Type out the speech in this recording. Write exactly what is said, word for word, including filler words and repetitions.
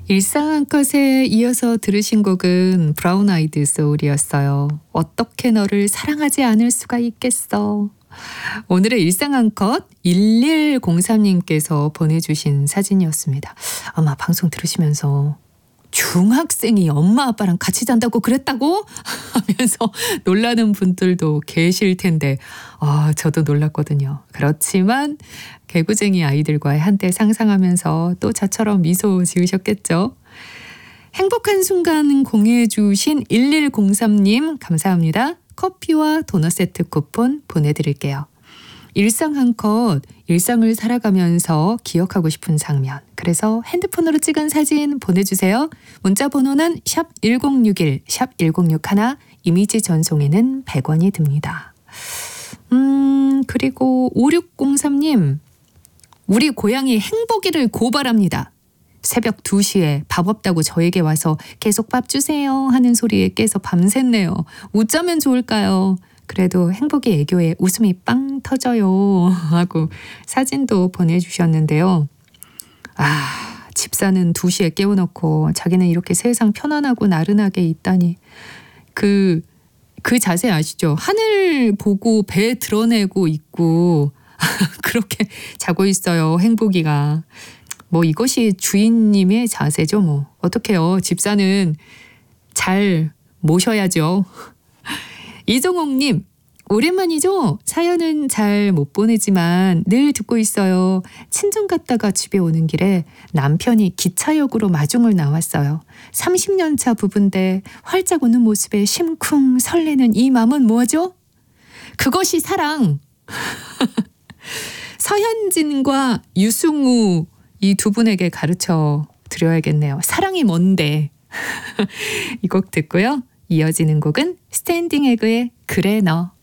일상한 것에 이어서 들으신 곡은 브라운 아이드 소울이었어요. 어떻게 너를 사랑하지 않을 수가 있겠어. 오늘의 일상한 것 일일공삼님께서 보내주신 사진이었습니다. 아마 방송 들으시면서 중학생이 엄마 아빠랑 같이 잔다고 그랬다고? 하면서 놀라는 분들도 계실 텐데 아, 저도 놀랐거든요. 그렇지만 개구쟁이 아이들과의 한때 상상하면서 또 저처럼 미소 지으셨겠죠. 행복한 순간 공유해 주신 일일공삼님 감사합니다. 커피와 도넛 세트 쿠폰 보내드릴게요. 일상 한 컷, 일상을 살아가면서 기억하고 싶은 장면. 그래서 핸드폰으로 찍은 사진 보내주세요. 문자 번호는 샵 일공육일, 샵 일공육일, 이미지 전송에는 백 원이 듭니다. 음, 그리고 오육공삼님, 우리 고양이 행복이를 고발합니다. 새벽 두 시에 밥 없다고 저에게 와서 계속 밥 주세요 하는 소리에 깨서 밤샜네요. 웃자면 좋을까요? 그래도 행복이 애교에 웃음이 빵 터져요 하고 사진도 보내주셨는데요. 아, 집사는 두 시에 깨워놓고 자기는 이렇게 세상 편안하고 나른하게 있다니. 그, 그 자세 아시죠? 하늘 보고 배 드러내고 있고 그렇게 자고 있어요. 행복이가. 뭐 이것이 주인님의 자세죠. 뭐 어떡해요. 집사는 잘 모셔야죠. 이종옥님, 오랜만이죠? 사연은 잘 못 보내지만 늘 듣고 있어요. 친정 갔다가 집에 오는 길에 남편이 기차역으로 마중을 나왔어요. 삼십 년 차 부부인데 활짝 웃는 모습에 심쿵 설레는 이 마음은 뭐죠? 그것이 사랑. 서현진과 유승우 이 두 분에게 가르쳐 드려야겠네요. 사랑이 뭔데. 이 곡 듣고요. 이어지는 곡은 스탠딩 에그의 그래 너.